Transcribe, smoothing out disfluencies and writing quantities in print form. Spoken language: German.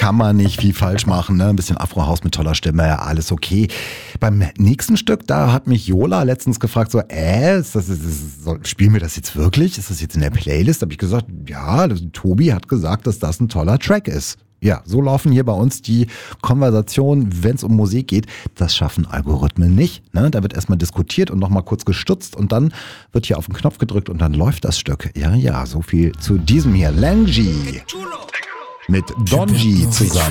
kann man nicht viel falsch machen, ne? Ein bisschen Afro-Haus mit toller Stimme, ja, alles okay. Beim nächsten Stück, da hat mich Jola letztens gefragt, so, spielen wir das jetzt wirklich? Ist das jetzt in der Playlist? Da habe ich gesagt, ja, Tobi hat gesagt, dass das ein toller Track ist. Ja, so laufen hier bei uns die Konversationen, wenn es um Musik geht. Das schaffen Algorithmen nicht. Ne? Da wird erstmal diskutiert und nochmal kurz gestutzt und dann wird hier auf den Knopf gedrückt und dann läuft das Stück. Ja, so viel zu diesem hier. Langy mit Donji zusammen.